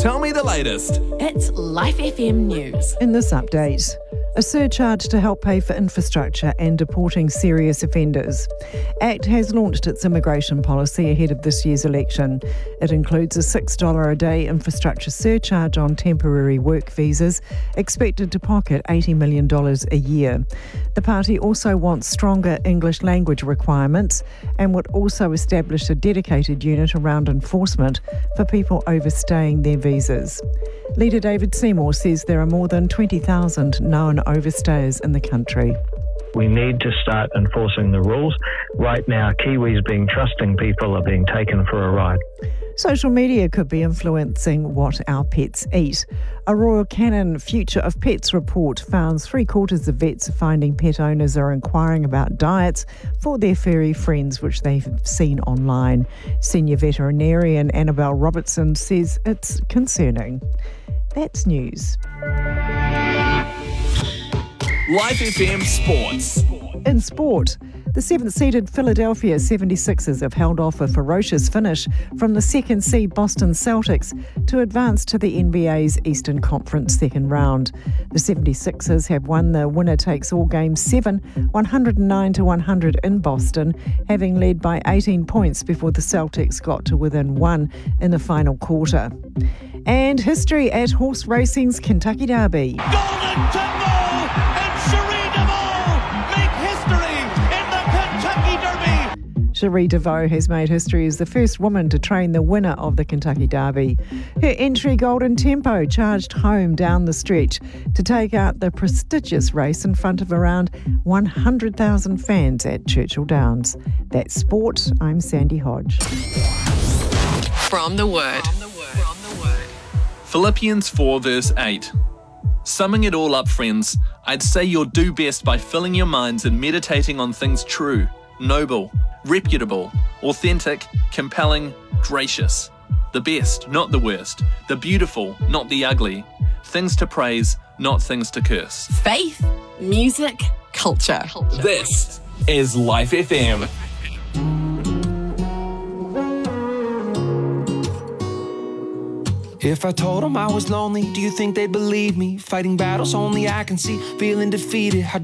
Tell me the latest. It's Life FM News. In this update, a surcharge to help pay for infrastructure and deporting serious offenders. ACT has launched its immigration policy ahead of this year's election. It includes a $6 a day infrastructure surcharge on temporary work visas, expected to pocket $80 million a year. The party also wants stronger English language requirements and would also establish a dedicated unit around enforcement for people overstaying their visas. Leader David Seymour says there are more than 20,000 known overstayers in the country. We need to start enforcing the rules. Right now, Kiwis being trusting people are being taken for a ride. Social media could be influencing what our pets eat. A Royal Canin Future of Pets report found 3/4 of vets finding pet owners are inquiring about diets for their furry friends, which they've seen online. Senior veterinarian Annabelle Robertson says it's concerning. That's news. Life FM Sports. In sport, the 7th-seeded Philadelphia 76ers have held off a ferocious finish from the second-seed Boston Celtics to advance to the NBA's Eastern Conference second round. The 76ers have won the winner-takes-all Game 7, 109-100 in Boston, having led by 18 points before the Celtics got to within 1 in the final quarter. And history at horse racing's Kentucky Derby. Golden Temple and Cherie DeVaux make history in the Kentucky Derby. Cherie DeVaux has made history as the first woman to train the winner of the Kentucky Derby. Her entry Golden Tempo charged home down the stretch to take out the prestigious race in front of around 100,000 fans at Churchill Downs. That's sport. I'm Sandy Hodge. From the Word. Philippians 4 verse 8. Summing it all up, friends, I'd say you'll do best by filling your minds and meditating on things true, noble, reputable, authentic, compelling, gracious. The best, not the worst. The beautiful, not the ugly. Things to praise, not things to curse. Faith, music, culture. This is Life FM. If I told them I was lonely, do you think they'd believe me? Fighting battles only I can see, feeling defeated.